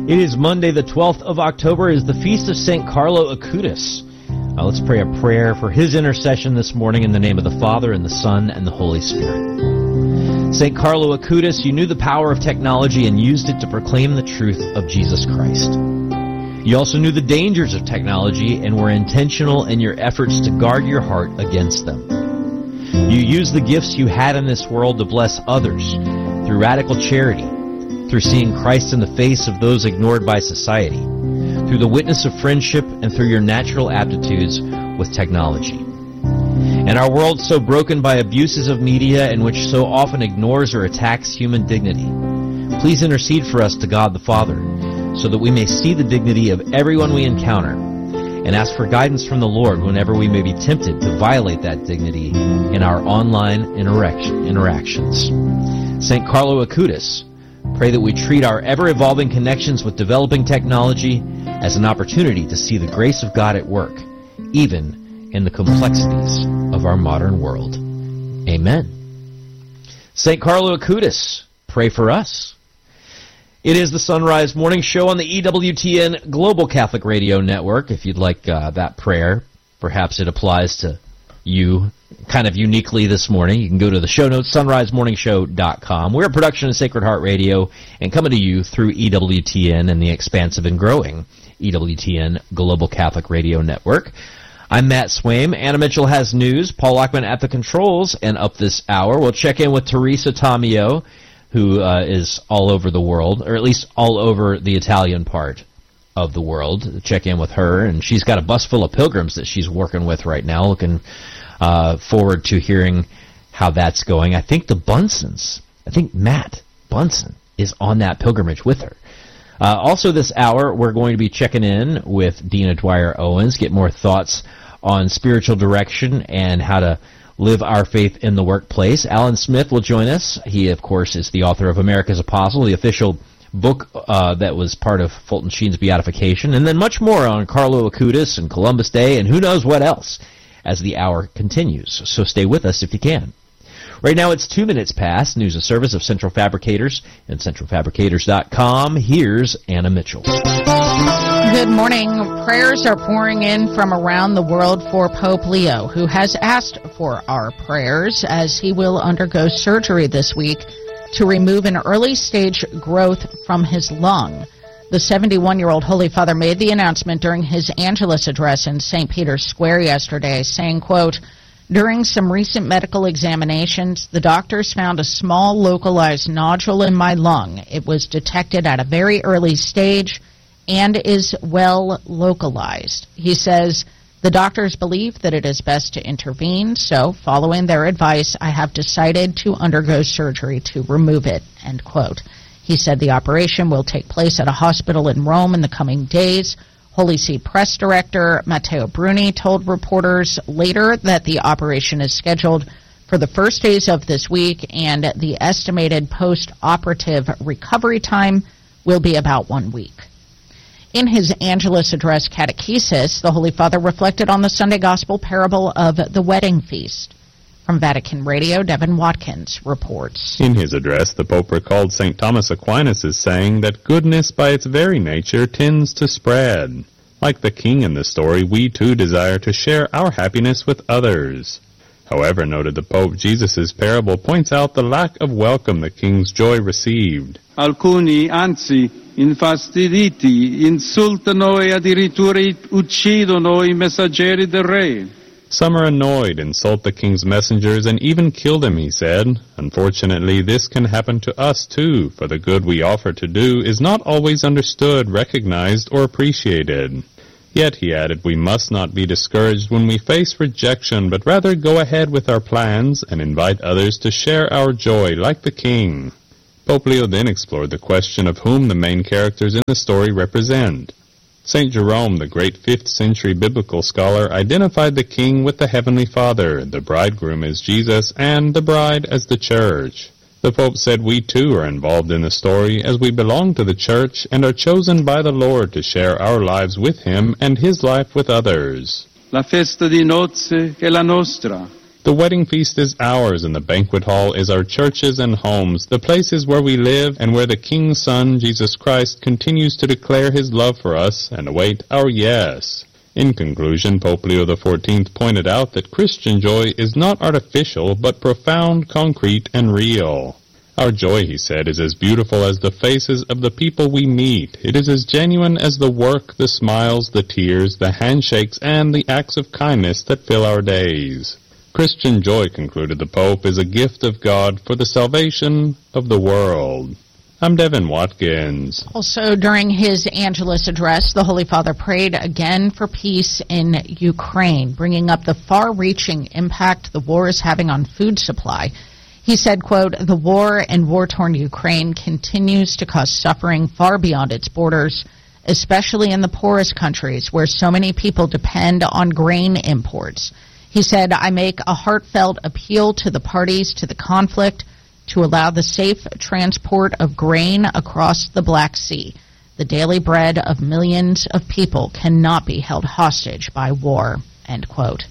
It is Monday, the 12th of October, is the feast of St. Carlo Acutis. Let's pray a prayer for his intercession this morning in the name of the Father, and the Son, and the Holy Spirit. St. Carlo Acutis, you knew the power of technology and used it to proclaim the truth of Jesus Christ. You also knew the dangers of technology and were intentional in your efforts to guard your heart against them. You used the gifts you had in this world to bless others through radical charity, through seeing Christ in the face of those ignored by society, through the witness of friendship, and through your natural aptitudes with technology. In our world so broken by abuses of media and which so often ignores or attacks human dignity, please intercede for us to God the Father, so that we may see the dignity of everyone we encounter, and ask for guidance from the Lord whenever we may be tempted to violate that dignity in our online interactions. St. Carlo Acutis, pray that we treat our ever-evolving connections with developing technology as an opportunity to see the grace of God at work, even in the complexities of our modern world. Amen. St. Carlo Acutis, pray for us. It is the Sunrise Morning Show on the EWTN Global Catholic Radio Network. If you'd like that prayer, perhaps it applies to you kind of uniquely this morning. You can go to the show notes, sunrisemorningshow.com. We're a production of Sacred Heart Radio and coming to you through EWTN and the expansive and growing EWTN Global Catholic Radio Network. I'm Matt Swaim. Anna Mitchell has news. Paul Lockman at the controls, and up this hour, we'll check in with Teresa Tomeo, who is all over the world, or at least all over the Italian part of the world. Check in with her, and she's got a bus full of pilgrims that she's working with right now. Looking forward to hearing how that's going. I think Matt Bunson is on that pilgrimage with her. Also this hour, we're going to be checking in with Dina Dwyer-Owens, get more thoughts on spiritual direction and how to live our faith in the workplace. Alan Smith will join us. He, of course, is the author of America's Apostle, the official book that was part of Fulton Sheen's beatification, and then much more on Carlo Acutis and Columbus Day and who knows what else as the hour continues. So stay with us if you can. Right now it's 2 minutes past. News and service of Central Fabricators and centralfabricators.com. Here's Anna Mitchell. Good morning. Prayers are pouring in from around the world for Pope Leo, who has asked for our prayers as he will undergo surgery this week to remove an early-stage growth from his lung. The 71-year-old Holy Father made the announcement during his Angelus address in St. Peter's Square yesterday, saying, quote, "During some recent medical examinations, the doctors found a small localized nodule in my lung. It was detected at a very early stage and is well localized." He says, "The doctors believe that it is best to intervene, so following their advice, I have decided to undergo surgery to remove it," end quote. He said the operation will take place at a hospital in Rome in the coming days. Holy See Press Director Matteo Bruni told reporters later that the operation is scheduled for the first days of this week, and the estimated post-operative recovery time will be about 1 week. In his Angelus Address catechesis, the Holy Father reflected on the Sunday Gospel parable of the wedding feast. From Vatican Radio, Devin Watkins reports. In his address, the Pope recalled St. Thomas Aquinas as saying that goodness by its very nature tends to spread. Like the king in the story, we too desire to share our happiness with others. However, noted the Pope, Jesus' parable points out the lack of welcome the king's joy received. Alcuni, anzi, infastiditi, insultano e addirittura uccidono I messaggeri del re. Some are annoyed, insult the king's messengers, and even kill them, he said. Unfortunately, this can happen to us too, for the good we offer to do is not always understood, recognized, or appreciated. Yet, he added, we must not be discouraged when we face rejection, but rather go ahead with our plans and invite others to share our joy like the king. Pope Leo then explored the question of whom the main characters in the story represent. St. Jerome, the great 5th century biblical scholar, identified the king with the Heavenly Father, the bridegroom as Jesus, and the bride as the church. The Pope said we too are involved in the story as we belong to the church and are chosen by the Lord to share our lives with him and his life with others. La festa di nozze è la nostra, The wedding feast is ours, and the banquet hall is our churches and homes, the places where we live and where the King's Son, Jesus Christ, continues to declare his love for us and await our yes. In conclusion, Pope Leo XIV pointed out that Christian joy is not artificial, but profound, concrete, and real. Our joy, he said, is as beautiful as the faces of the people we meet. It is as genuine as the work, the smiles, the tears, the handshakes, and the acts of kindness that fill our days. Christian joy, concluded the Pope, is a gift of God for the salvation of the world. I'm Devin Watkins. Also, during his Angelus address, the Holy Father prayed again for peace in Ukraine, bringing up the far-reaching impact the war is having on food supply. He said, quote, "The war in war-torn Ukraine continues to cause suffering far beyond its borders, especially in the poorest countries where so many people depend on grain imports." He said, "I make a heartfelt appeal to the parties to the conflict to allow the safe transport of grain across the Black Sea. The daily bread of millions of people cannot be held hostage by war," end quote.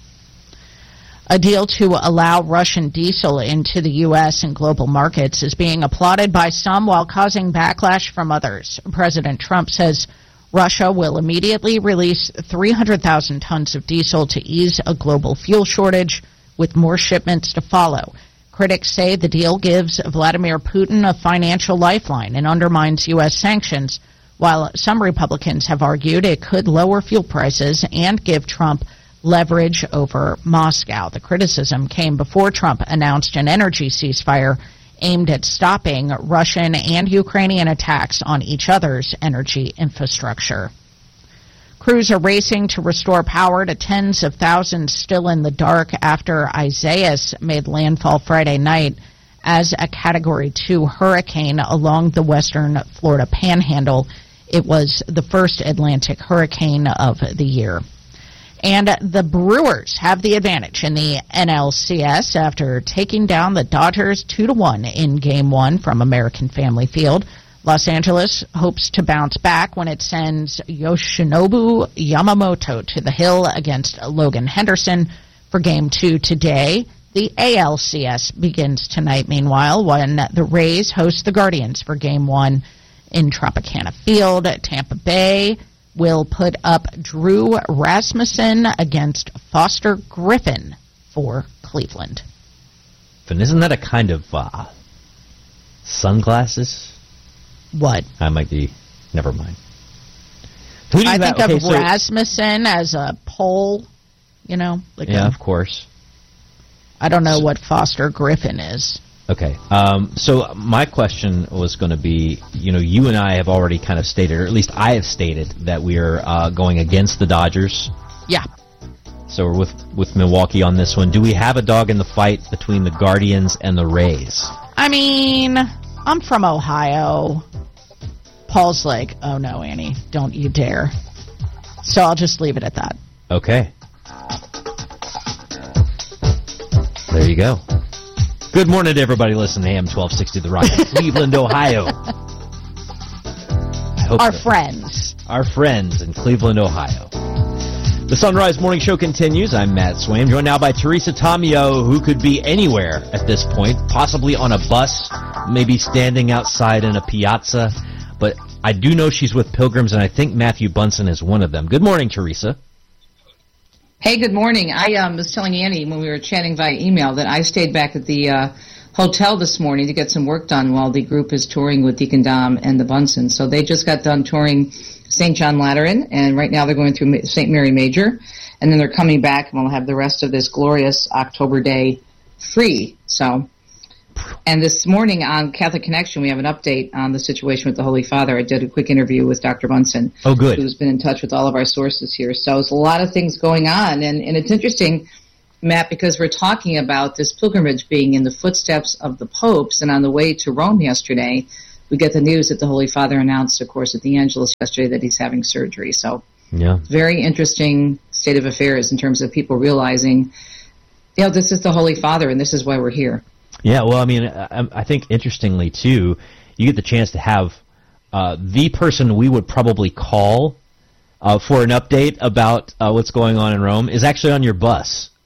A deal to allow Russian diesel into the U.S. and global markets is being applauded by some while causing backlash from others. President Trump says Russia will immediately release 300,000 tons of diesel to ease a global fuel shortage, with more shipments to follow. Critics say the deal gives Vladimir Putin a financial lifeline and undermines U.S. sanctions, while some Republicans have argued it could lower fuel prices and give Trump leverage over Moscow. The criticism came before Trump announced an energy ceasefire aimed at stopping Russian and Ukrainian attacks on each other's energy infrastructure. Crews are racing to restore power to tens of thousands still in the dark after Isaias made landfall Friday night as a Category 2 hurricane along the western Florida panhandle. It was the first Atlantic hurricane of the year. And the Brewers have the advantage in the NLCS after taking down the Dodgers 2-1 in Game 1 from American Family Field. Los Angeles hopes to bounce back when it sends Yoshinobu Yamamoto to the hill against Logan Henderson for Game 2 today. The ALCS begins tonight, meanwhile, when the Rays host the Guardians for Game 1 in Tropicana Field. Tampa Bay will put up Drew Rasmussen against Foster Griffin for Cleveland. And isn't that a kind of sunglasses? What? I might be. Never mind. Who do you I think have? of Rasmussen as a pole, you know. Like yeah, of course. I don't know what Foster Griffin is. Okay. So my question was going to be, you and I have already kind of stated, or at least I have stated, that we are going against the Dodgers. Yeah. So we're with Milwaukee on this one. Do we have a dog in the fight between the Guardians and the Rays? I mean, I'm from Ohio. Paul's like, "Oh no, Annie, don't you dare." So I'll just leave it at that. Okay. There you go. Good morning to everybody listening to AM 1260 The Rock in Cleveland, Ohio. Our friends in Cleveland, Ohio. The Sunrise Morning Show continues. I'm Matt Swaim, joined now by Teresa Tomeo, who could be anywhere at this point, possibly on a bus, maybe standing outside in a piazza. But I do know she's with pilgrims, and I think Matthew Bunson is one of them. Good morning, Teresa. Hey, good morning. I was telling Annie when we were chatting via email that I stayed back at the hotel this morning to get some work done while the group is touring with Deacon Dom and the Bunson. So they just got done touring St. John Lateran, and right now they're going through St. Mary Major, and then they're coming back, and we'll have the rest of this glorious October day free. And this morning on Catholic Connection, we have an update on the situation with the Holy Father. I did a quick interview with Dr. Bunson, oh, good, who's been in touch with all of our sources here. So there's a lot of things going on, and it's interesting, Matt, because we're talking about this pilgrimage being in the footsteps of the popes, and on the way to Rome yesterday, we get the news that the Holy Father announced, of course, at the Angelus yesterday that he's having surgery. So yeah, very interesting state of affairs in terms of people realizing, this is the Holy Father, and this is why we're here. Yeah, well, I mean, I think interestingly, too, you get the chance to have the person we would probably call for an update about what's going on in Rome is actually on your bus.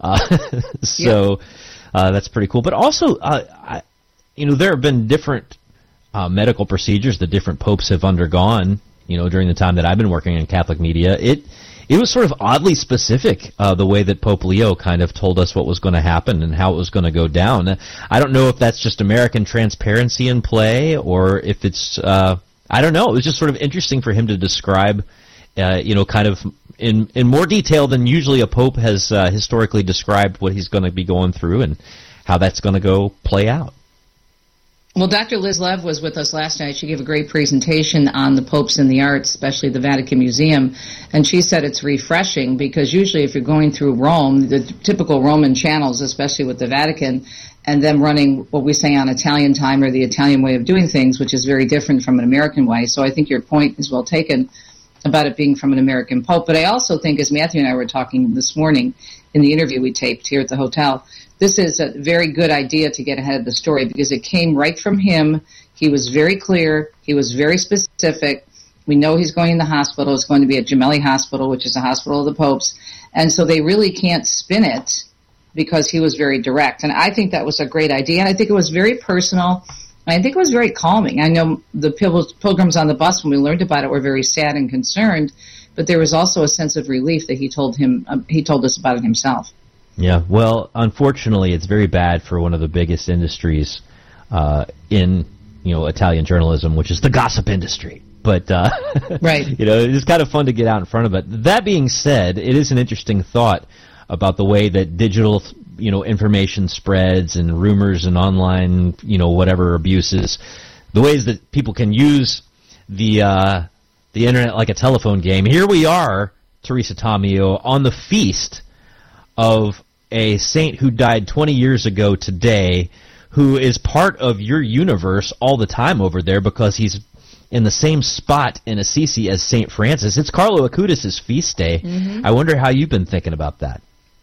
That's pretty cool. But also, there have been different medical procedures that different popes have undergone, during the time that I've been working in Catholic media. It was sort of oddly specific, the way that Pope Leo kind of told us what was going to happen and how it was going to go down. I don't know if that's just American transparency in play or if it's, I don't know. It was just sort of interesting for him to describe, kind of in more detail than usually a pope has historically described what he's going to be going through and how that's going to go play out. Well, Dr. Liz Lev was with us last night. She gave a great presentation on the popes and the arts, especially the Vatican Museum, and she said it's refreshing because usually if you're going through Rome, the typical Roman channels, especially with the Vatican, and them running what we say on Italian time or the Italian way of doing things, which is very different from an American way. So I think your point is well taken about it being from an American pope. But I also think, as Matthew and I were talking this morning in the interview we taped here at the hotel, this is a very good idea to get ahead of the story because it came right from him. He was very clear. He was very specific. We know he's going in the hospital. It's going to be at Gemelli Hospital, which is a hospital of the popes. And so they really can't spin it because he was very direct. And I think that was a great idea. And I think it was very personal. I think it was very calming. I know the pilgrims on the bus, when we learned about it, were very sad and concerned. But there was also a sense of relief that he told us about it himself. Yeah, well, unfortunately, it's very bad for one of the biggest industries in Italian journalism, which is the gossip industry. But right, it's kind of fun to get out in front of it. That being said, it is an interesting thought about the way that digital, information spreads and rumors and online, whatever abuses, the ways that people can use the internet like a telephone game. Here we are, Teresa Tomeo, on the feast of a saint who died 20 years ago today, who is part of your universe all the time over there because he's in the same spot in Assisi as St. Francis. It's Carlo Acutis' feast day. Mm-hmm. I wonder how you've been thinking about that.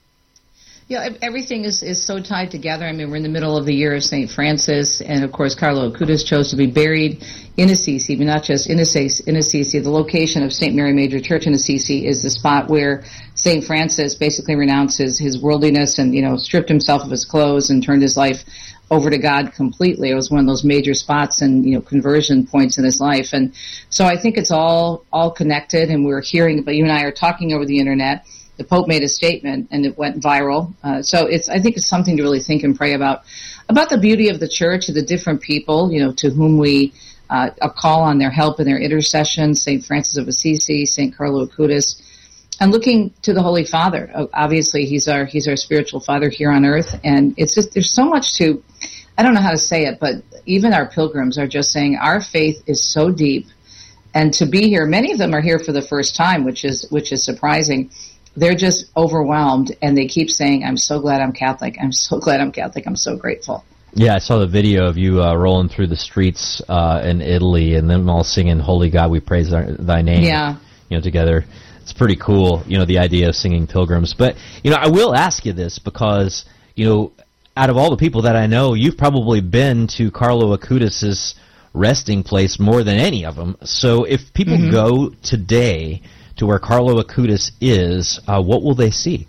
Yeah, everything is so tied together. I mean, we're in the middle of the year of St. Francis, and of course, Carlo Acutis chose to be buried in Assisi, but not just in Assisi. The location of St. Mary Major Church in Assisi is the spot where St. Francis basically renounces his worldliness and, stripped himself of his clothes and turned his life over to God completely. It was one of those major spots and, conversion points in his life. And so I think it's all connected, and we're hearing, but you and I are talking over the internet. The Pope made a statement, and it went viral. So I think it's something to really think and pray about the beauty of the Church, the different people, to whom we call on their help and their intercession, St. Francis of Assisi, St. Carlo Acutis, and looking to the Holy Father. Obviously, he's our spiritual father here on earth, and it's just, there's so much to, I don't know how to say it, but even our pilgrims are just saying our faith is so deep, and to be here, many of them are here for the first time, which is surprising. They're just overwhelmed, and they keep saying, I'm so glad I'm Catholic. I'm so glad I'm Catholic. I'm so grateful. Yeah, I saw the video of you rolling through the streets in Italy, and them all singing, Holy God, we praise thy name, together. It's pretty cool, the idea of singing pilgrims. But, I will ask you this because, out of all the people that I know, you've probably been to Carlo Acutis' resting place more than any of them. So if people go today to where Carlo Acutis is, what will they see?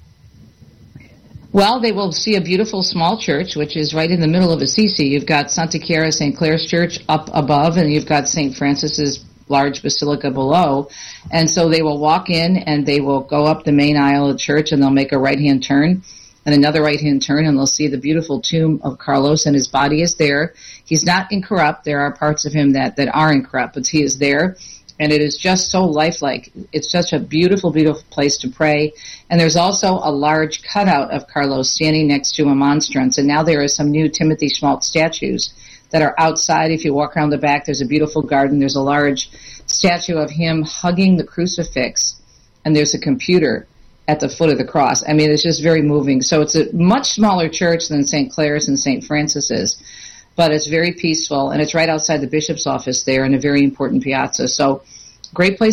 Well, they will see a beautiful small church, which is right in the middle of Assisi. You've got Santa Chiara St. Clare's Church up above, and you've got St. Francis's large basilica below. And so they will walk in, and they will go up the main aisle of the church, and they'll make a right-hand turn, and another right-hand turn, and they'll see the beautiful tomb of Carlos, and his body is there. He's not incorrupt. There are parts of him that are incorrupt, but he is there. And it is just so lifelike. It's such a beautiful, beautiful place to pray. And there's also a large cutout of Carlos standing next to a monstrance. And now there are some new Timothy Schmaltz statues that are outside. If you walk around the back, there's a beautiful garden. There's a large statue of him hugging the crucifix. And there's a computer at the foot of the cross. I mean, it's just very moving. So it's a much smaller church than St. Clare's and St. Francis's. But it's very peaceful, and it's right outside the bishop's office there in a very important piazza. So great place